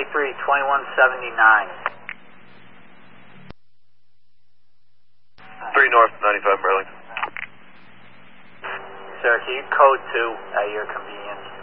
2179. 3 north, 95 Burlington. Sir, can you code 2 at your convenience?